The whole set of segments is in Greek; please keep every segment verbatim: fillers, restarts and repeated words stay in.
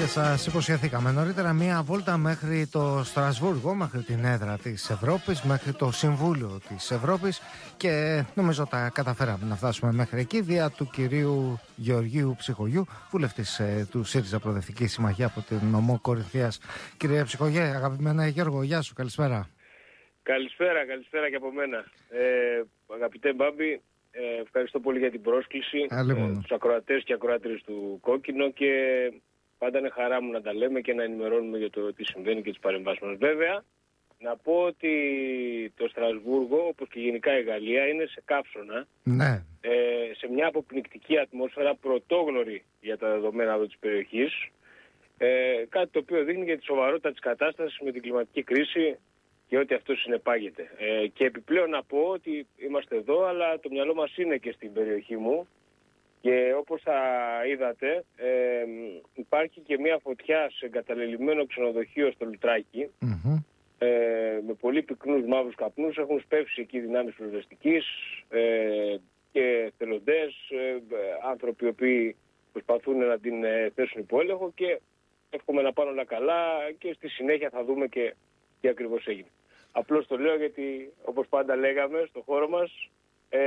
σας υποσχεθήκαμε νωρίτερα μία βόλτα μέχρι το Στρασβούργο, μέχρι την έδρα της Ευρώπης, μέχρι το Συμβούλιο της Ευρώπης, και νομίζω τα καταφέραμε να φτάσουμε μέχρι εκεί δια του κυρίου Γεωργίου Ψυχογιού, βουλευτής ε, του ΣΥΡΙΖΑ Προοδευτική Συμμαχία από την νομό Κορινθίας. Κύριε Ψυχογιέ, αγαπημένα Γιώργο, γεια σου, καλησπέρα. Καλησπέρα, καλησπέρα και από μένα. Ε, αγαπητέ Μπάμπη, ε, ευχαριστώ πολύ για την πρόσκληση, ε, τους ακροατές και ακροάτριες του Κόκκινο, και πάντα είναι χαρά μου να τα λέμε και να ενημερώνουμε για το τι συμβαίνει και τις παρεμβάσεις μας. Βέβαια, να πω ότι το Στρασβούργο, όπως και γενικά η Γαλλία, είναι σε καύσωνα, ναι. ε, σε μια αποπνικτική ατμόσφαιρα πρωτόγνωρη για τα δεδομένα εδώ της περιοχής, ε, κάτι το οποίο δείχνει για τη σοβαρότητα της κατάστασης με την κλιματική κρίση και ό,τι αυτό συνεπάγεται. Ε, και επιπλέον να πω ότι είμαστε εδώ, αλλά το μυαλό μας είναι και στην περιοχή μου, και όπως θα είδατε, ε, υπάρχει και μια φωτιά σε εγκαταλελειμμένο ξενοδοχείο στο Λουτράκι, mm-hmm. ε, με πολύ πυκνούς μαύρους καπνούς. Έχουν σπεύσει εκεί δυνάμεις πυροσβεστικής ε, και θελοντές, ε, άνθρωποι οι οποίοι προσπαθούν να την ε, θέσουν υπό έλεγχο, και εύχομαι να πάνε όλα καλά, και στη συνέχεια θα δούμε και τι ακριβώς έγινε. Απλώς το λέω γιατί, όπως πάντα λέγαμε στο χώρο μας, ε,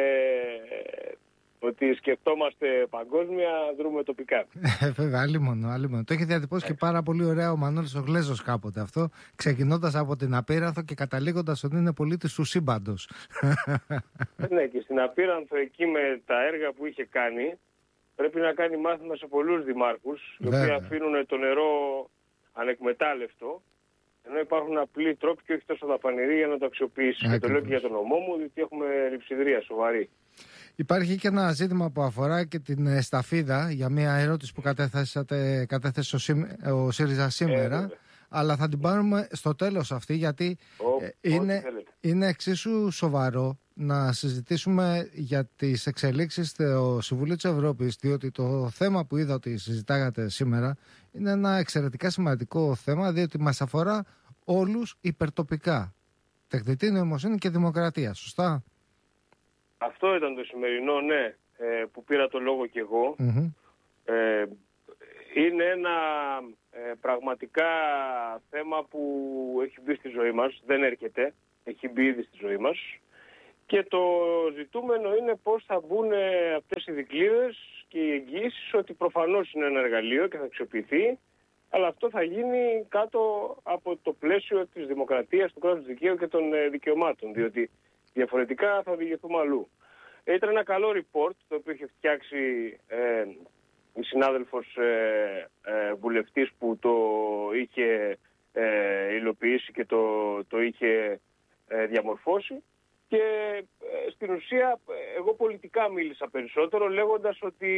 ότι σκεφτόμαστε παγκόσμια, δρούμε τοπικά. Ε, βέβαια, άλλη μόνο, άλλη μόνο. Το έχει διατυπώσει και πάρα πολύ ωραία ο Μανώλης ο Γλέζος κάποτε αυτό, ξεκινώντας από την Απίρανθο και καταλήγοντας ότι είναι πολίτης του σύμπαντος. Ναι, και στην Απίρανθο, εκεί με τα έργα που είχε κάνει, πρέπει να κάνει μάθημα σε πολλούς δημάρχους, οι οποίοι αφήνουν το νερό ανεκμετάλλευτο, ενώ υπάρχουν απλοί τρόποι και όχι τόσο δαπανηροί για να το αξιοποιήσει. Και το λέω και για τον ομό μου, διότι έχουμε λειψιδρία σοβαρή. Υπάρχει και ένα ζήτημα που αφορά και την σταφίδα, για μια ερώτηση που κατέθεσατε, κατέθεσε ο, ο ΣΥΡΙΖΑ σήμερα, ε, αλλά θα την πάρουμε στο τέλος αυτή, γιατί ο, ε, είναι, είναι εξίσου σοβαρό να συζητήσουμε για τις εξελίξεις στο Συμβουλίο της Ευρώπης, διότι το θέμα που είδα ότι συζητάγατε σήμερα είναι ένα εξαιρετικά σημαντικό θέμα, διότι μας αφορά όλους υπερτοπικά. Τεχνητή νοημοσύνη και δημοκρατία, σωστά? Αυτό ήταν το σημερινό, ναι, ε, που πήρα το λόγο κι εγώ. Mm-hmm. Ε, είναι ένα ε, πραγματικά θέμα που έχει μπει στη ζωή μας, δεν έρχεται, έχει μπει ήδη στη ζωή μας, και το ζητούμενο είναι πώς θα μπουν αυτές οι δικλείδες και οι εγγυήσεις ότι προφανώς είναι ένα εργαλείο και θα αξιοποιηθεί, αλλά αυτό θα γίνει κάτω από το πλαίσιο της δημοκρατίας, του κράτους δικαίου και των ε, δικαιωμάτων, διότι διαφορετικά θα οδηγηθούμε αλλού. Ήταν ένα καλό report το οποίο είχε φτιάξει ε, η συνάδελφος ε, ε, βουλευτής που το είχε ε, υλοποιήσει και το, το είχε ε, διαμορφώσει, και ε, στην ουσία εγώ πολιτικά μίλησα περισσότερο, λέγοντας ότι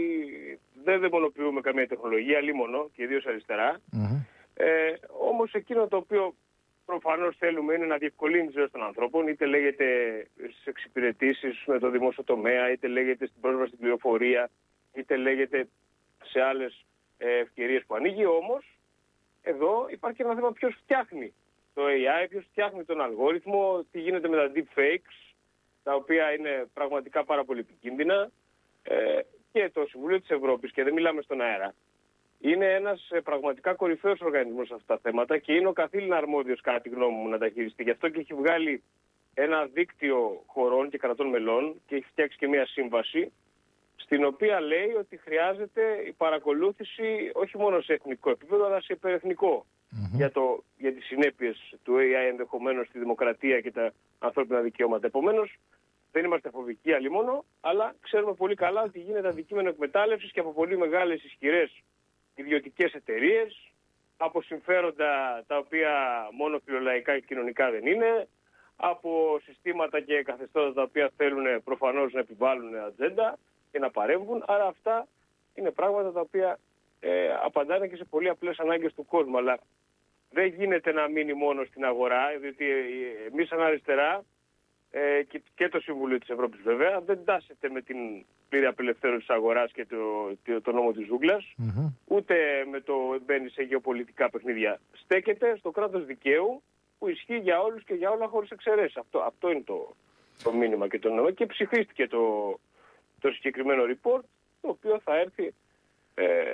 δεν δαιμονοποιούμε καμία τεχνολογία, λίμωνο, και ιδίως αριστερά. Mm-hmm. Ε, όμως εκείνο το οποίο προφανώς θέλουμε είναι να διευκολύνει τη ζωή των ανθρώπων, είτε λέγεται στις εξυπηρετήσεις με το δημόσιο τομέα, είτε λέγεται στην πρόσβαση στην πληροφορία, είτε λέγεται σε άλλες ευκαιρίες που ανοίγει. Όμως, εδώ υπάρχει ένα θέμα ποιος φτιάχνει το έι άι, ποιος φτιάχνει τον αλγόριθμο, τι γίνεται με τα deepfakes, τα οποία είναι πραγματικά πάρα πολύ επικίνδυνα. Ε, και το Συμβούλιο της Ευρώπης, και δεν μιλάμε στον αέρα, είναι ένας ε, πραγματικά κορυφαίος οργανισμός σε αυτά τα θέματα, και είναι ο καθήλυνα αρμόδιος, κατά τη γνώμη μου, να τα χειριστεί. Γι' αυτό και έχει βγάλει ένα δίκτυο χωρών και κρατών μελών και έχει φτιάξει και μια σύμβαση, στην οποία λέει ότι χρειάζεται η παρακολούθηση όχι μόνο σε εθνικό επίπεδο, αλλά σε υπερεθνικό, mm-hmm. για, το, για τις συνέπειες του έι άι ενδεχομένως στη δημοκρατία και τα ανθρώπινα δικαιώματα. Επομένως, δεν είμαστε φοβικοί αλλήμωνο, αλλά ξέρουμε πολύ καλά ότι γίνεται αντικείμενο εκμετάλλευσης και από πολύ μεγάλες ισχυρές ιδιωτικές εταιρείες, από συμφέροντα τα οποία μόνο φιλολαϊκά και κοινωνικά δεν είναι, από συστήματα και καθεστώτα τα οποία θέλουν προφανώς να επιβάλλουν ατζέντα και να παρέμβουν. Άρα αυτά είναι πράγματα τα οποία ε, απαντάνε και σε πολύ απλές ανάγκες του κόσμου. Αλλά δεν γίνεται να μείνει μόνο στην αγορά, διότι εμείς σαν αριστερά ε, και, και το Συμβούλιο της Ευρώπης βέβαια δεν τάσεται με την πλήρη απελευθέρωση της αγοράς και το, το, το νόμο της ζούγκλας, mm-hmm. ούτε με το μπαίνει σε γεωπολιτικά παιχνίδια. Στέκεται στο κράτος δικαίου που ισχύει για όλους και για όλα χωρίς εξαιρέσεις. Αυτό, αυτό είναι το, το μήνυμα και το νόημα, και ψηφίστηκε το, το συγκεκριμένο report, το οποίο θα έρθει ε, να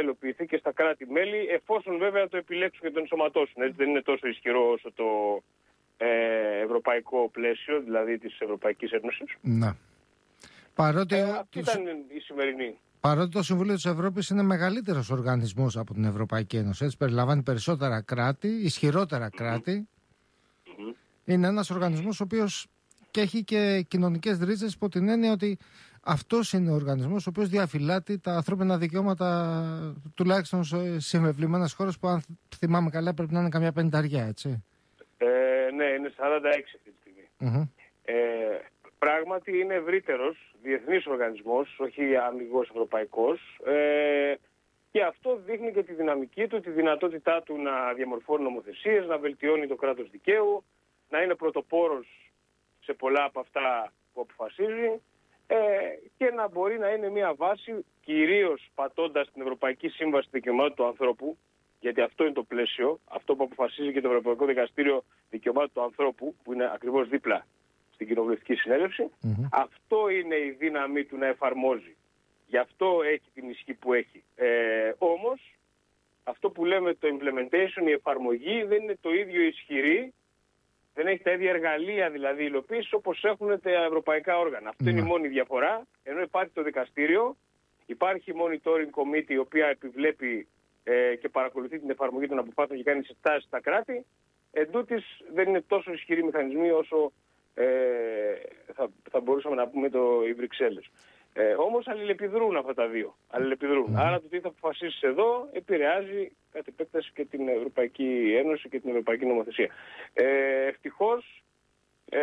υλοποιηθεί και στα κράτη-μέλη, εφόσον βέβαια το επιλέξουν και τον ενσωματώσουν. Έτσι δεν είναι τόσο ισχυρό όσο το ε, ευρωπαϊκό πλαίσιο, δηλαδή της Ευρωπαϊκής Ένωσης. Να. Παρότι, ε, αυτή ήταν η σημερινή. Παρότι το Συμβούλιο της Ευρώπης είναι μεγαλύτερος οργανισμός από την Ευρωπαϊκή Ένωση, έτσι, περιλαμβάνει περισσότερα κράτη, ισχυρότερα κράτη, mm-hmm. είναι ένας οργανισμός ο οποίος και έχει και κοινωνικές ρίζες, υπό την έννοια ότι αυτός είναι ο οργανισμός ο οποίος διαφυλάττει τα ανθρώπινα δικαιώματα, τουλάχιστον σε συμβεβλημένες χώρες που, αν θυμάμαι καλά, πρέπει να είναι καμιά πενταριά, έτσι. Ε, ναι, είναι σαράντα έξι αυτή τη στιγμή. Mm-hmm. Ε, πράγματι είναι ευρύτερος διεθνής οργανισμός, όχι αμιγώς ευρωπαϊκός, ε, και αυτό δείχνει και τη δυναμική του, τη δυνατότητά του να διαμορφώνει νομοθεσίες, να βελτιώνει το κράτος δικαίου, να είναι πρωτοπόρος σε πολλά από αυτά που αποφασίζει, ε, και να μπορεί να είναι μια βάση, κυρίως πατώντας την Ευρωπαϊκή Σύμβαση Δικαιωμάτων του Ανθρώπου, γιατί αυτό είναι το πλαίσιο, αυτό που αποφασίζει και το Ευρωπαϊκό Δικαστήριο Δικαιωμάτων του Ανθρώπου, που είναι ακριβώς δίπλα στην Κοινοβουλευτική Συνέλευση. Mm-hmm. Αυτό είναι η δύναμή του να εφαρμόζει. Γι' αυτό έχει την ισχύ που έχει. Ε, όμως, αυτό που λέμε το implementation, η εφαρμογή, δεν είναι το ίδιο ισχυρή, δεν έχει τα ίδια εργαλεία δηλαδή υλοποίηση όπως έχουν τα ευρωπαϊκά όργανα. Αυτό mm-hmm. είναι η μόνη διαφορά, ενώ υπάρχει το δικαστήριο, υπάρχει η monitoring committee η οποία επιβλέπει ε, και παρακολουθεί την εφαρμογή των αποφάσεων και κάνει συστάσεις στα κράτη. Εν τούτης, δεν είναι τόσο ισχυροί μηχανισμοί όσο ε, θα, θα μπορούσαμε να πούμε το, οι Βρυξέλλες. Ε, όμως αλληλεπιδρούν αυτά τα δύο. Αλληλεπιδρούν. Mm. Άρα το τι θα αποφασίσεις εδώ επηρεάζει κατ' επέκταση και την Ευρωπαϊκή Ένωση και την Ευρωπαϊκή Νομοθεσία. Ε, ευτυχώς ε,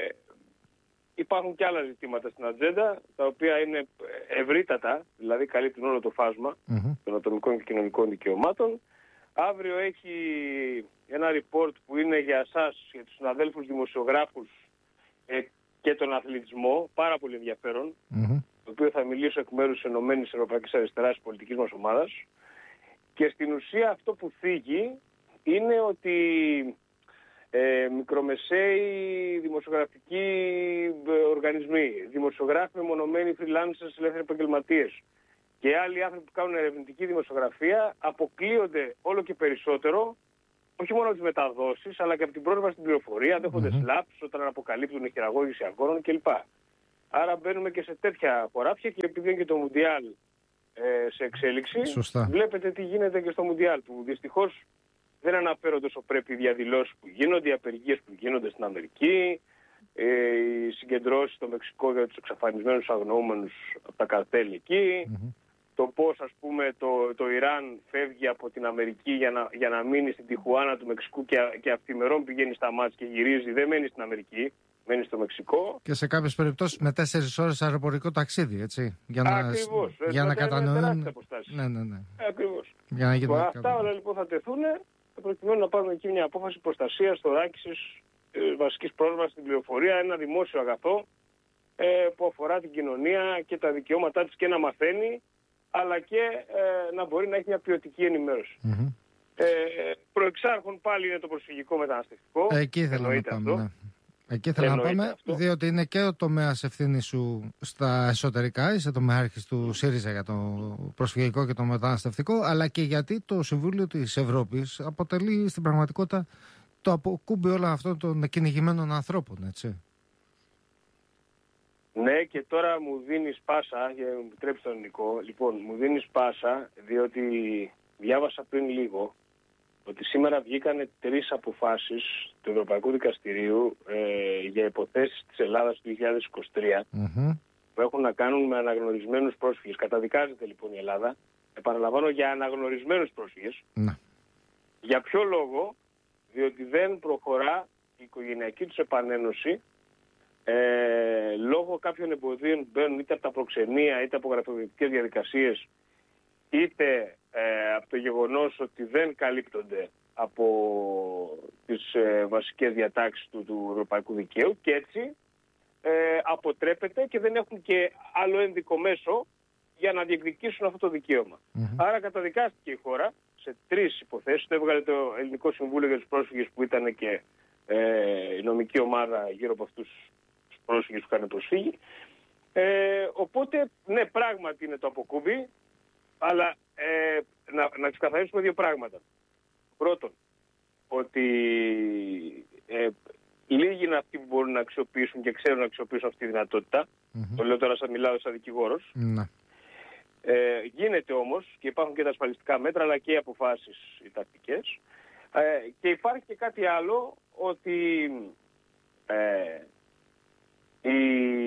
υπάρχουν και άλλα ζητήματα στην ατζέντα, τα οποία είναι ευρύτατα, δηλαδή καλύπτουν όλο το φάσμα mm-hmm. των ατομικών και κοινωνικών δικαιωμάτων. Αύριο έχει ένα report που είναι για εσάς, για τους συναδέλφους δημοσιογράφους ε, και τον αθλητισμό, πάρα πολύ ενδιαφέρον, mm-hmm. το οποίο θα μιλήσω εκ μέρους της Ενωμένης Ευρωπαϊκής Αριστεράς της πολιτικής μας ομάδας. Και στην ουσία αυτό που θίγει είναι ότι ε, μικρομεσαίοι δημοσιογραφικοί οργανισμοί, δημοσιογράφοι μεμονωμένοι freelancers, ελεύθεροι επαγγελματίες και άλλοι άνθρωποι που κάνουν ερευνητική δημοσιογραφία αποκλείονται όλο και περισσότερο, όχι μόνο από τις μεταδόσεις, αλλά και από την πρόσβαση στην πληροφορία, δέχονται mm-hmm. slaps όταν αποκαλύπτουν χειραγώγηση αγώνων κλπ. Άρα μπαίνουμε και σε τέτοια χωράφια και επειδή είναι και το Μουντιάλ ε, σε εξέλιξη, σωστά. Βλέπετε τι γίνεται και στο Μουντιάλ, που δυστυχώς δεν αναφέρονται όσο πρέπει οι διαδηλώσεις που γίνονται, οι απεργίες που γίνονται στην Αμερική, ε, οι συγκεντρώσεις στο Μεξικό για τους εξαφανισμένους αγνοούμενους από τα καρτέλ εκεί, mm-hmm. το πώς ας πούμε το, το Ιράν φεύγει από την Αμερική για να, για να μείνει στην Τιχουάνα του Μεξικού και, και αυθημερών πηγαίνει στα μάτς και γυρίζει, δεν μένει στην Αμερική, μένει στο Μεξικό. Και σε κάποιες περιπτώσεις με τέσσερις ώρες αεροπορικό ταξίδι, έτσι. Για να, ακριβώς. Για να κατανοούν. Ναι, ναι, ναι. Ακριβώς. Για να γίνει αυτά όλα λοιπόν θα τεθούν προκειμένου να πάρουμε εκεί μια απόφαση προστασίας, θωράκισης, ε, βασικής πρόσβασης στην πληροφορία, ένα δημόσιο αγαθό ε, που αφορά την κοινωνία και τα δικαιώματά της και να μαθαίνει, αλλά και ε, να μπορεί να έχει μια ποιοτική ενημέρωση. Mm-hmm. Ε, προεξάρχον πάλι είναι το προσφυγικό μεταναστευτικό. Εκεί ήθελα να πάμε, ναι. Εκεί ήθελα να πάμε, αυτό. Διότι είναι και ο τομέας ευθύνης σου στα εσωτερικά, είσαι τομεάρχης του ΣΥΡΙΖΑ για το προσφυγικό και το μεταναστευτικό, αλλά και γιατί το Συμβούλιο της Ευρώπης αποτελεί στην πραγματικότητα το αποκούμπι όλων αυτών των κυνηγημένων ανθρώπων, έτσι. Ναι, και τώρα μου δίνεις πάσα, για να μου επιτρέψει τον Νικό, λοιπόν, μου δίνεις πάσα, διότι διάβασα πριν λίγο ότι σήμερα βγήκαν τρεις αποφάσεις του Ευρωπαϊκού Δικαστηρίου ε, για υποθέσεις της Ελλάδας του δύο χιλιάδες είκοσι τρία mm-hmm. που έχουν να κάνουν με αναγνωρισμένους πρόσφυγες. Καταδικάζεται λοιπόν η Ελλάδα, επαναλαμβάνω, για αναγνωρισμένους πρόσφυγες. Mm. Για ποιο λόγο? Διότι δεν προχωρά η οικογενειακή τους επανένωση ε, λόγω κάποιων εμποδίων που μπαίνουν είτε από τα προξενία είτε από γραφειοκρατικές διαδικασίες, είτε ε, από το γεγονός ότι δεν καλύπτονται από τις ε, βασικές διατάξεις του, του ευρωπαϊκού δικαίου και έτσι ε, αποτρέπεται και δεν έχουν και άλλο ένδικο μέσο για να διεκδικήσουν αυτό το δικαίωμα. Mm-hmm. Άρα καταδικάστηκε η χώρα σε τρεις υποθέσεις. Το έβγαλε το Ελληνικό Συμβούλιο για τους Πρόσφυγες που ήταν και ε, η νομική ομάδα γύρω από αυτούς τους πρόσφυγες που είχαν προσφύγει. Ε, οπότε, ναι, πράγματι είναι το αποκούμπι. αλλά ε, να, να ξεκαθαρίσουμε δύο πράγματα. Πρώτον, ότι ε, λίγοι είναι αυτοί που μπορούν να αξιοποιήσουν και ξέρουν να αξιοποιήσουν αυτή τη δυνατότητα. Mm-hmm. Το λέω τώρα σαν μιλάω σαν δικηγόρος. Mm-hmm. Ε, γίνεται όμως και υπάρχουν και τα ασφαλιστικά μέτρα αλλά και οι αποφάσεις οι τακτικές. Ε, και υπάρχει και κάτι άλλο, ότι ε, η,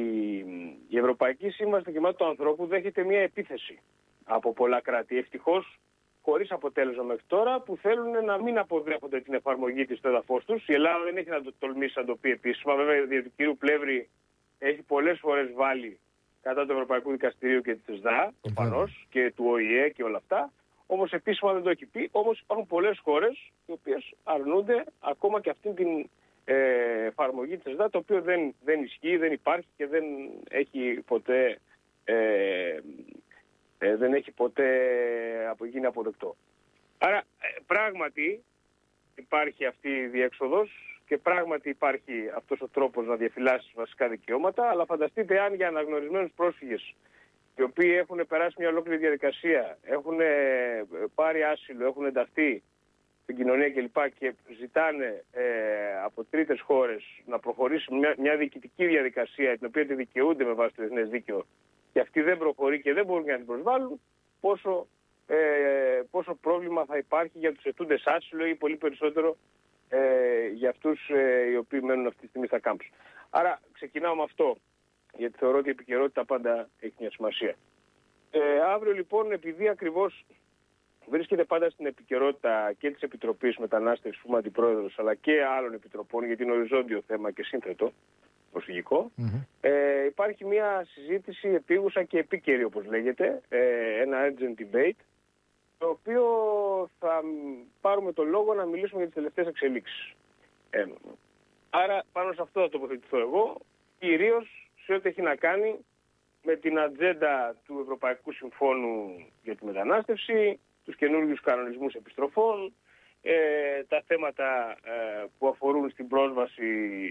η Ευρωπαϊκή Σύμβαση Δικαιωμάτων του Ανθρώπου δέχεται μια επίθεση από πολλά κράτη. Ευτυχώς χωρίς αποτέλεσμα μέχρι τώρα, που θέλουν να μην αποδέχονται την εφαρμογή της στο έδαφος τους. Η Ελλάδα δεν έχει να το τολμήσει να το πει επίσημα. Βέβαια, η δια του κυρίου Πλεύρη έχει πολλές φορές βάλει κατά του Ευρωπαϊκού Δικαστηρίου και της ΔΑ, προφανώς, και του Ο Η Ε και όλα αυτά. Όμως επίσημα δεν το έχει πει. Όμως υπάρχουν πολλές χώρες οι οποίες αρνούνται ακόμα και αυτήν την ε, εφαρμογή της ΔΑ, το οποίο δεν, δεν ισχύει, δεν υπάρχει και δεν έχει ποτέ... Ε, Ε, δεν έχει ποτέ γίνει αποδεκτό. Άρα ε, πράγματι υπάρχει αυτή η διέξοδος και πράγματι υπάρχει αυτός ο τρόπος να διαφυλάσσεις βασικά δικαιώματα, αλλά φανταστείτε αν για αναγνωρισμένους πρόσφυγες οι οποίοι έχουν περάσει μια ολόκληρη διαδικασία, έχουν πάρει άσυλο, έχουν ενταχθεί στην κοινωνία κλπ. Και ζητάνε ε, από τρίτες χώρες να προχωρήσει μια, μια διοικητική διαδικασία την οποία τη δικαιούνται με βάση το διεθνές δίκαιο, και αυτή δεν προχωρεί και δεν μπορούν να την προσβάλλουν, πόσο, ε, πόσο πρόβλημα θα υπάρχει για τους αιτούντες άσυλο ή πολύ περισσότερο ε, για αυτούς ε, οι οποίοι μένουν αυτή τη στιγμή στα κάμπους. Άρα ξεκινάω με αυτό, γιατί θεωρώ ότι η επικαιρότητα πάντα έχει μια σημασία. Ε, αύριο λοιπόν, επειδή ακριβώς βρίσκεται πάντα στην επικαιρότητα και της Επιτροπής Μετανάστευσης που είμαι αντιπρόεδρος, αλλά και άλλων επιτροπών, γιατί είναι οριζόντιο θέμα και σύνθετο, προσφυγικό, mm-hmm. ε, υπάρχει μια συζήτηση επίγουσα και επίκαιρη, όπως λέγεται, ε, ένα urgent debate, το οποίο θα πάρουμε το λόγο να μιλήσουμε για τις τελευταίες εξελίξεις. Ε, άρα πάνω σε αυτό θα τοποθετηθώ εγώ, κυρίως σε ό,τι έχει να κάνει με την ατζέντα του Ευρωπαϊκού Συμφώνου για τη Μετανάστευση, τους καινούργιους κανονισμούς επιστροφών, ε, τα θέματα ε, που αφορούν στην πρόσβαση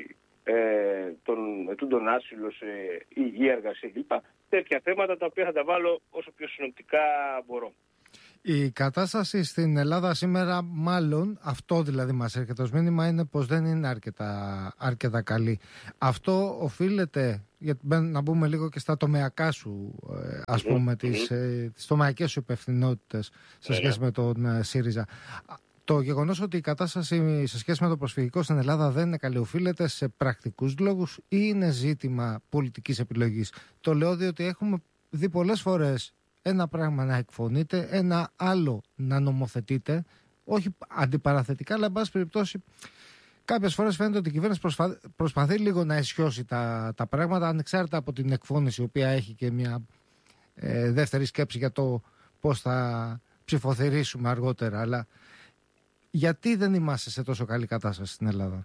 Ε, των ετούντων άσυλο σε υγεία, εργασία κλπ. Τέτοια θέματα τα οποία θα τα βάλω όσο πιο συνοπτικά μπορώ. Η κατάσταση στην Ελλάδα σήμερα, μάλλον αυτό δηλαδή μας έρχεται ως μήνυμα, είναι πως δεν είναι αρκετά, αρκετά καλή. Αυτό οφείλεται, γιατί να μπούμε λίγο και στα τομεακά σου, ας πούμε, mm-hmm. τις, ε, τις τομεακές σου υπευθυνότητες σε σχέση yeah. με τον ε, ΣΥΡΙΖΑ. Το γεγονός ότι η κατάσταση σε σχέση με το προσφυγικό στην Ελλάδα δεν είναι καλή, οφείλεται σε πρακτικούς λόγους ή είναι ζήτημα πολιτικής επιλογής? Το λέω διότι έχουμε δει πολλές φορές ένα πράγμα να εκφωνείται, ένα άλλο να νομοθετείται, όχι αντιπαραθετικά, αλλά εν πάση περιπτώσει κάποιες φορές φαίνεται ότι η κυβέρνηση προσπα... προσπαθεί λίγο να αισιώσει τα, τα πράγματα, ανεξάρτητα από την εκφώνηση, η οποία έχει και μια ε, δεύτερη σκέψη για το πώς θα ψηφοθερήσουμε αργότερα. Αλλά γιατί δεν είμαστε σε τόσο καλή κατάσταση στην Ελλάδα?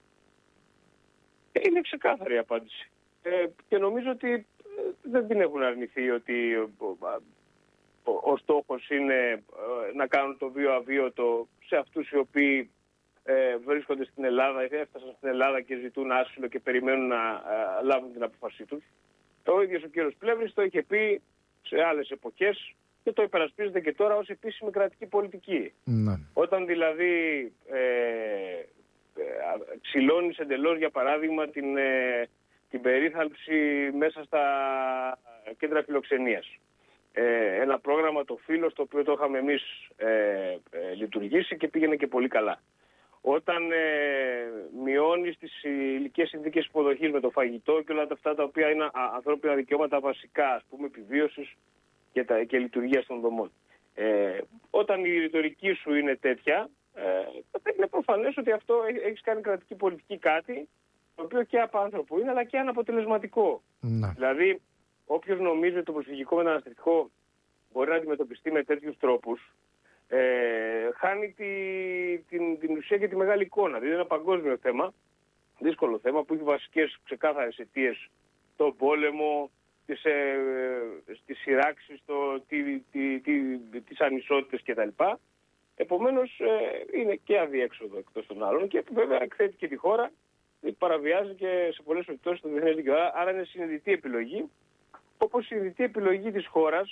Είναι ξεκάθαρη η απάντηση. Ε, και νομίζω ότι δεν την έχουν αρνηθεί ότι ο, ο, ο στόχος είναι ε, να κάνουν το βίο αβίωτο σε αυτούς οι οποίοι ε, βρίσκονται στην Ελλάδα, έφτασαν στην Ελλάδα και ζητούν άσυλο και περιμένουν να ε, λάβουν την απόφασή τους. Ο ίδιος ο κύριος Πλεύρης το είχε πει σε άλλες εποχές και το υπερασπίζεται και τώρα ως επίσημη κρατική πολιτική. Ναι. Όταν δηλαδή ε, ε, ξυλώνεις εντελώς, για παράδειγμα, την, ε, την περίθαλψη μέσα στα κέντρα φιλοξενίας. Ε, ένα πρόγραμμα, το Φίλος, το οποίο το είχαμε εμείς ε, ε, λειτουργήσει και πήγαινε και πολύ καλά. Όταν ε, μειώνεις τις ηλικές συνθήκες υποδοχής με το φαγητό και όλα αυτά τα οποία είναι α, ανθρώπινα δικαιώματα βασικά, ας πούμε, επιβίωσης και, τα, και λειτουργία των δομών. Ε, όταν η ρητορική σου είναι τέτοια, ε, είναι προφανές ότι αυτό έχεις κάνει κρατική πολιτική κάτι το οποίο και απάνθρωπο είναι, αλλά και αναποτελεσματικό. Να. Δηλαδή, όποιος νομίζει ότι το προσφυγικό μεταναστευτικό μπορεί να αντιμετωπιστεί με τέτοιους τρόπους, ε, χάνει τη, την, την ουσία και τη μεγάλη εικόνα. Δηλαδή, είναι ένα παγκόσμιο θέμα, δύσκολο θέμα, που έχει βασικές ξεκάθαρες αιτίες: τον πόλεμο, τις, ε, τις σειράξεις, το, τι, τι, τι, τις ανισότητες κτλ. Επομένως, ε, είναι και αδιέξοδο εκτός των άλλων και βέβαια εκθέτει και τη χώρα, παραβιάζει και σε πολλές περιπτώσεις το διεθνές δίκαιο. Άρα είναι συνειδητή επιλογή, όπως η συνειδητή επιλογή της χώρας ε,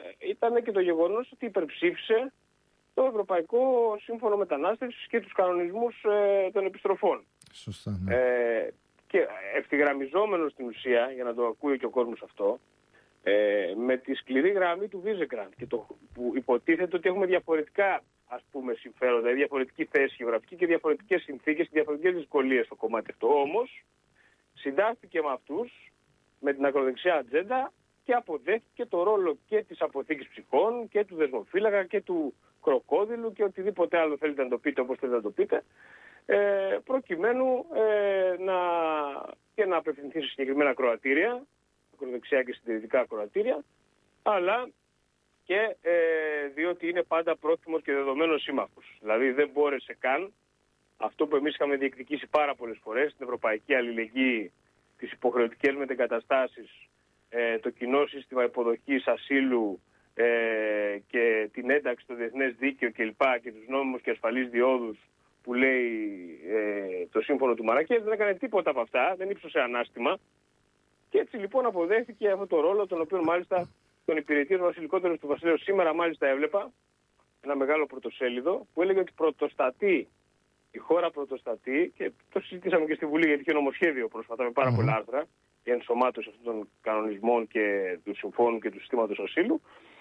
ήταν και το γεγονός ότι υπερψήφισε το Ευρωπαϊκό Σύμφωνο Μετανάστευσης και τους κανονισμούς ε, των επιστροφών. Σωστά, ναι. ε, και ευθυγραμμιζόμενο στην ουσία, για να το ακούει και ο κόσμος αυτό, ε, με τη σκληρή γραμμή του Βίζεγκραντ, και το, που υποτίθεται ότι έχουμε διαφορετικά, ας πούμε, συμφέροντα, διαφορετική θέση γεωγραφική και διαφορετικές συνθήκες και διαφορετικές δυσκολίες στο κομμάτι αυτό. Όμως, συντάχθηκε με αυτούς, με την ακροδεξιά ατζέντα, και αποδέχτηκε το ρόλο και της αποθήκης ψυχών και του δεσμοφύλακα και του κροκόδιλου και οτιδήποτε άλλο θέλετε να το πείτε, όπως θέλετε να το πείτε, ε, προκειμένου ε, να, και να απευθυνθεί σε συγκεκριμένα κροατήρια, ακροδεξιά και συντηρητικά κροατήρια, αλλά και ε, διότι είναι πάντα πρόθυμος και δεδομένος σύμμαχος. Δηλαδή δεν μπόρεσε καν αυτό που εμείς είχαμε διεκδικήσει πάρα πολλές φορές, την ευρωπαϊκή αλληλεγγύη, τις υποχρεωτικές μετεγκαταστάσεις, ε, το κοινό σύστημα υποδοχής ασύλου ε, και την ένταξη στο διεθνές δίκαιο κλπ. Και τους νόμιμους και ασφαλείς διόδους που λέει ε, το σύμφωνο του Μαρακές, δεν έκανε τίποτα από αυτά, δεν ύψωσε ανάστημα. Και έτσι λοιπόν αποδέχθηκε αυτό το ρόλο, τον οποίο μάλιστα τον υπηρετεί ο βασιλικότερος του βασιλέου. Σήμερα μάλιστα έβλεπα ένα μεγάλο πρωτοσέλιδο που έλεγε ότι πρωτοστατεί, η χώρα πρωτοστατεί, και το συζητήσαμε και στη Βουλή γιατί είχε νομοσχέδιο πρόσφατα με πάρα mm-hmm. πολλά άρθρα για ενσωμάτωση αυτών των κανονισμών και του συμφώνου και του συστήματος ασύλου.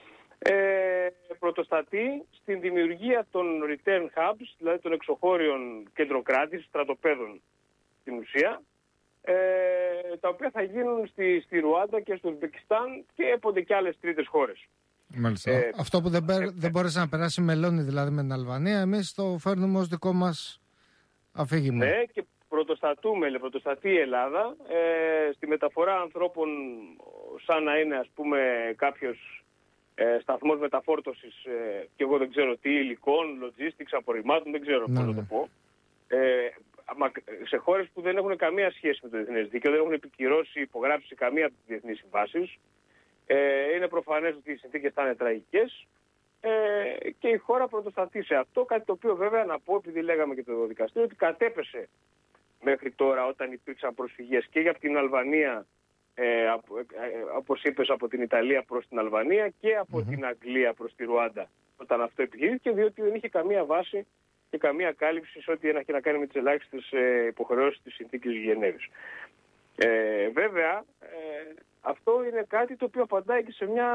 Ε, πρωτοστατεί στην δημιουργία των return hubs, δηλαδή των εξωχώριων κεντροκράτησης, στρατοπέδων στην ουσία, ε, τα οποία θα γίνουν στη, στη Ρουάντα και στο Ουσμπεκιστάν και έπονται και άλλες τρίτες χώρες. Μάλιστα. Ε, Αυτό που δεν, ε, δεν μπόρεσε να περάσει μελώνει δηλαδή με την Αλβανία, εμείς το φέρνουμε ως δικό μας αφήγημα. Ναι, και πρωτοστατούμε, πρωτοστατεί η Ελλάδα ε, στη μεταφορά ανθρώπων σαν να είναι, ας πούμε, κάποιος ε, σταθμός μεταφόρτωσης ε, και εγώ δεν ξέρω τι, υλικών, logistics, απορριμμάτων, δεν ξέρω πώς να το πω. Ε, σε χώρες που δεν έχουν καμία σχέση με το διεθνές δίκαιο, δεν έχουν επικυρώσει, υπογράψει καμία από τις διεθνείς συμβάσεις. Ε, είναι προφανές ότι οι συνθήκες θα είναι τραγικές ε, και η χώρα πρωτοστατεί σε αυτό, κάτι το οποίο βέβαια να πω, επειδή λέγαμε και το δικαστήριο, ότι κατέπεσε μέχρι τώρα όταν υπήρξαν προσφυγές και για την Αλβανία, ε, ε, όπως είπες, από την Ιταλία προς την Αλβανία και από mm-hmm. την Αγγλία προς τη Ρουάντα, όταν αυτό επιχειρήθηκε, διότι δεν είχε καμία βάση και καμία κάλυψη σε ό,τι έχει να κάνει με τις ελάχιστες ε, υποχρεώσεις της συνθήκης Γενέβης. Ε, βέβαια, ε, αυτό είναι κάτι το οποίο απαντάει και σε μια